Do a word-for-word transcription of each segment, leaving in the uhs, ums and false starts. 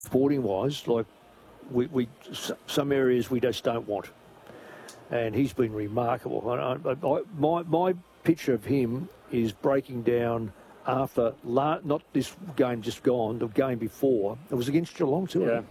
sporting-wise, like we, we some areas we just don't want. And he's been remarkable. I, I, my my picture of him is breaking down after la- not this game just gone, the game before. It was against Geelong too. Yeah.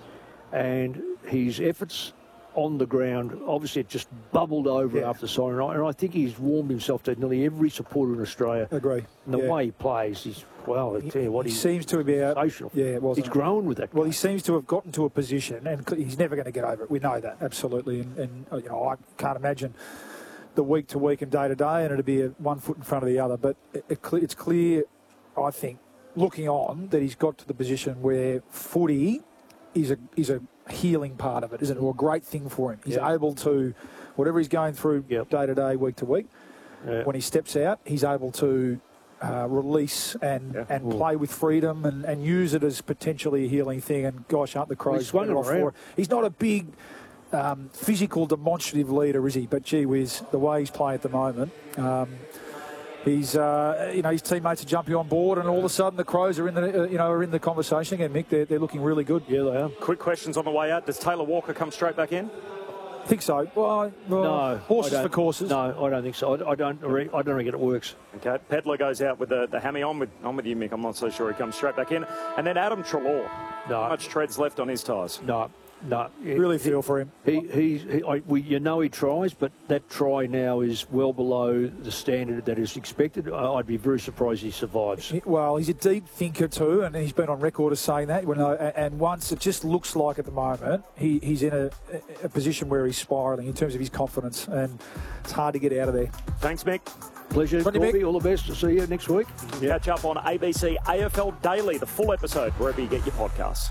And his efforts on the ground, obviously it just bubbled over yeah. after siren. And I, and I think he's warmed himself to nearly every supporter in Australia. Agree. And the yeah. way he plays, he's, well, I tell you what, he he's seems to be out. sensational. Yeah, it wasn't. He's grown with that. Well, he seems to have gotten to a position, and he's never going to get over it. We know that, absolutely. And, and you know, I can't imagine the week to week and day to day, and it'd be a, one foot in front of the other. But it, it, it's clear, I think, looking on, that he's got to the position where footy is a is a healing part of it, isn't it? Or a great thing for him. He's yep. able to, whatever he's going through yep. day to day, week to week, yep. when he steps out, he's able to uh, release and, yeah. and Ooh. play with freedom and, and use it as potentially a healing thing. And gosh, aren't the Crows swung better off around. for it? He's not a big um, physical, demonstrative leader, is he? But gee whiz, the way he's playing at the moment. Um, He's, uh, you know, his teammates are jumping on board, and all of a sudden the Crows are in the, uh, you know, are in the conversation again. Mick, they're, they're looking really good. Yeah, they are. Quick questions on the way out. Does Taylor Walker come straight back in? I think so. Well, well no, horses for courses. No, I don't think so. I, I don't. I don't reckon it works. Okay, Pedler goes out with the, the hammy on with on with you, Mick. I'm not so sure he comes straight back in. And then Adam Treloar. No. How much tread's left on his tyres? No. No, really he, feel for him. He, he, he I, we, you know, he tries, but that try now is well below the standard that is expected. I'd be very surprised he survives. He, well, he's a deep thinker too, and he's been on record as saying that. You know, and once it just looks like at the moment he, he's in a, a position where he's spiralling in terms of his confidence, and it's hard to get out of there. Thanks, Mick. Pleasure, Corby. All the best. I'll see you next week. Yeah. Catch up on A B C A F L Daily, the full episode, wherever you get your podcasts.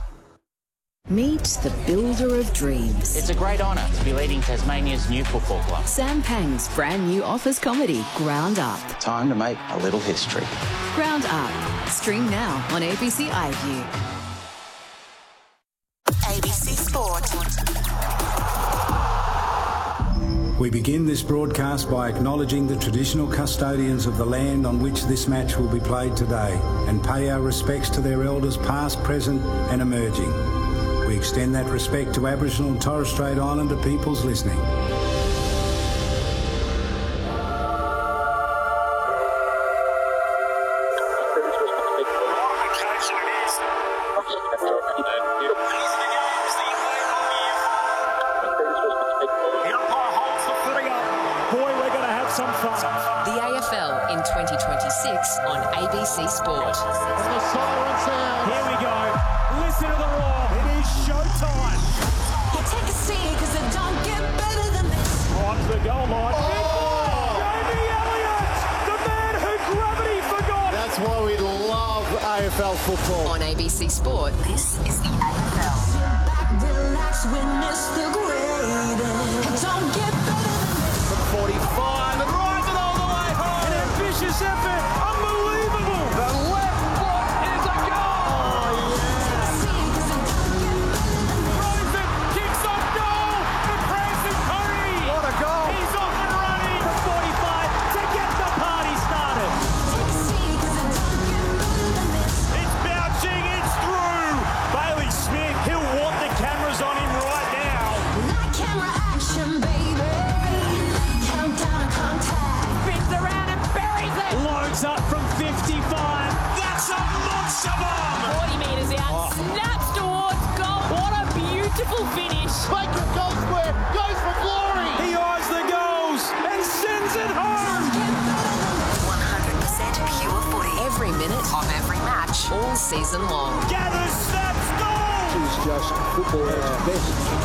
Meet the builder of dreams. It's a great honour to be leading Tasmania's new football club. Sam Pang's brand new office comedy, Ground Up. Time to make a little history. Ground Up. Stream now on A B C iView. A B C Sport. We begin this broadcast by acknowledging the traditional custodians of the land on which this match will be played today, and pay our respects to their elders past, present and emerging. We extend that respect to Aboriginal and Torres Strait Islander peoples listening. The A F L in twenty twenty-six on A B C Sport. And the siren sound. Here we go. Listen to the roar. It is showtime. You take a seat because it don't get better than this. Right to the goal line. Oh! Jamie Elliott, the man who gravity forgot. That's why we love A F L football. On A B C Sport, This is the A F L. Back, relax, witness the greatest. It don't get better than this. From forty-five and rides it all the way home. An ambitious effort. Unbelievable. The left foot is a goal. Oh, yeah. Rosen kicks off goal for Branson Curry. What a goal. He's off and running from forty-five to get the party started. It's bouncing, it's through. Bailey Smith, he'll want the cameras on him right now. Like camera action, baby. Countdown to contact. Spins around and buries it. Loads up from fifty-five. That's a monster bomb. forty metres out, snaps towards goal. What a beautiful finish. Baker goal square, goes for glory. He eyes the goals and sends it home. one hundred percent pure footy. every minute Of every match. all season long. Gathers, snaps, goal. It's just football at its best.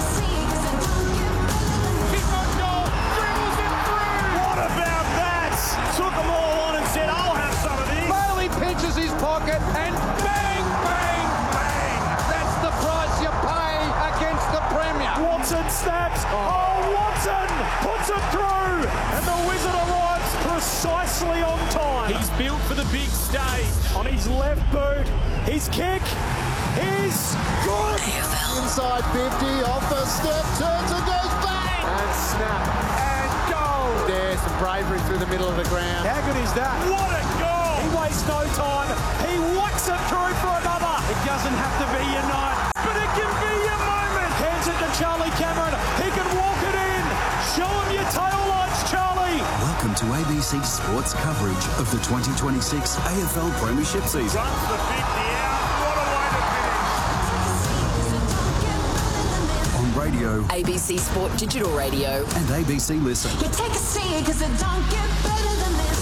Kick on goal, dribbles it through. What about that? Took them all on and said, I'll have some of these. Bailey pinches his pocket and bang, bang, bang. That's the price you pay against the Premier. Watson snaps. Oh, Watson puts it through. And the Wizard arrives precisely on time. He's built for the big stage. On his left boot, his kick is good. Inside fifty, off the step, turns and goes bang. And snap. And goal. There's some bravery through the middle of the ground. How good is that? What a goal. He wastes no time. He whacks it through for another. It doesn't have to be your night, but it can be your moment. Hands it to Charlie Cameron. He can walk it in. Show him your tail lights, Charlie. Welcome to A B C Sports coverage of the twenty twenty-six A F L Premiership season. Runs the fifty out. What a way to finish. On radio, A B C Sport Digital Radio, and A B C Listen. You take a seat, cause it don't get better than this.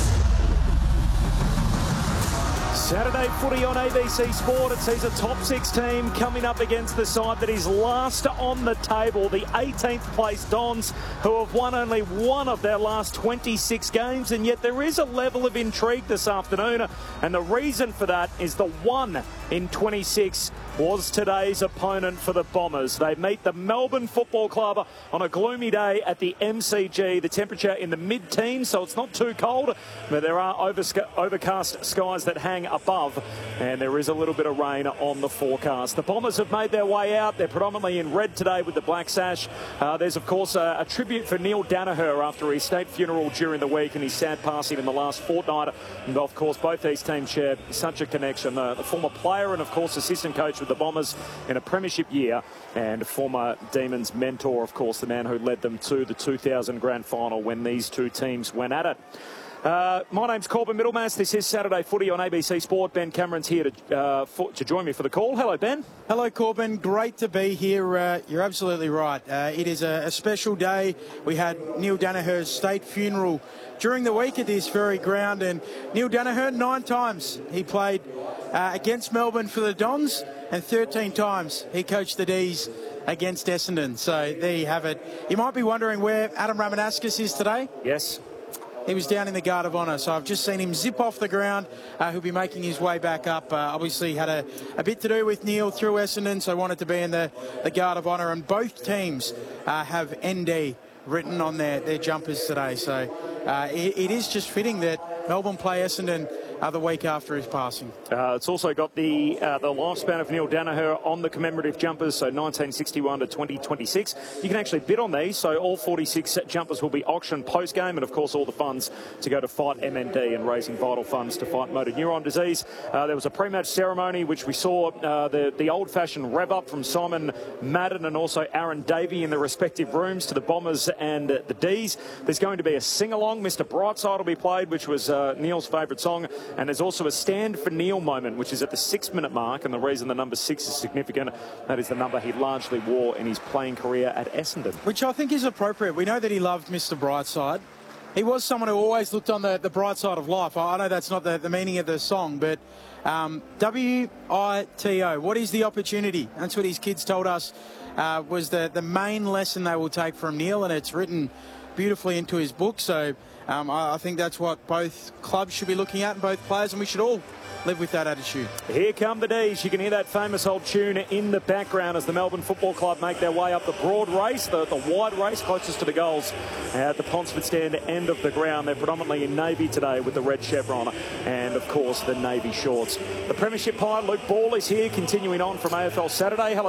Saturday footy on A B C Sport. It sees a top six team coming up against the side that is last on the table, the eighteenth place Dons, who have won only one of their last twenty-six games, and yet there is a level of intrigue this afternoon, and the reason for that is the one in twenty-six was today's opponent for the Bombers. They meet the Melbourne Football Club on a gloomy day at the M C G. The temperature in the mid-teens, so it's not too cold, but there are oversc- overcast skies that hang above, and there is a little bit of rain on the forecast. The Bombers have made their way out. They're predominantly in red today with the black sash. Uh, there's, of course, a, a tribute for Neil Danaher after his state funeral during the week and his sad passing in the last fortnight. And, of course, both these teams share such a connection. Uh, the former player and, of course, assistant coach with the Bombers in a premiership year, and former Demons mentor, of course, the man who led them to the two thousand grand final when these two teams went at it. Uh, my name's Corbin Middlemass. This is Saturday Footy on A B C Sport. Ben Cameron's here to uh, for, to join me for the call. Hello, Ben. Hello, Corbin. Great to be here. Uh, you're absolutely right. Uh, it is a, a special day. We had Neil Danaher's state funeral during the week at this very ground, and Neil Danaher, nine times he played uh, against Melbourne for the Dons, and thirteen times he coached the D's against Essendon. So there you have it. You might be wondering where Adam Ramanauskas is today. Yes. He was down in the Guard of Honour, so I've just seen him zip off the ground. Uh, he'll be making his way back up. Uh, obviously had a, a bit to do with Neil through Essendon, so wanted to be in the, the Guard of Honour. And both teams uh, have N D written on their, their jumpers today. So uh, it, it is just fitting that Melbourne play Essendon uh, the week after his passing. Uh, it's also got the uh, the lifespan of Neil Danaher on the commemorative jumpers, so nineteen sixty-one to twenty twenty-six. You can actually bid on these, so all forty-six jumpers will be auctioned post-game, and of course all the funds to go to Fight M N D and raising vital funds to fight motor neuron disease. Uh, there was a pre-match ceremony which we saw uh, the, the old-fashioned rev-up from Simon Madden and also Aaron Davey in the respective rooms to the Bombers and uh, the D's. There's going to be a sing-along. Mister Brightside will be played, which was uh, Neil's favourite song. And there's also a Stand for Neil moment, which is at the six-minute mark. And the reason the number six is significant, that is the number he largely wore in his playing career at Essendon. Which I think is appropriate. We know that he loved Mister Brightside. He was someone who always looked on the, the bright side of life. I know that's not the, the meaning of the song, but um, W I T O, what is the opportunity? That's what his kids told us uh, was the, the main lesson they will take from Neil, and it's written beautifully into his book. So um, I, I think that's what both clubs should be looking at, and both players, and we should all live with that attitude. Here come the D's. You can hear that famous old tune in the background as the Melbourne Football Club make their way up the broad race, the, the wide race closest to the goals at the Ponsford stand end of the ground. They're predominantly in navy today with the red chevron and, of course, the navy shorts. The Premiership pilot Luke Ball is here, continuing on from A F L Saturday. Hello.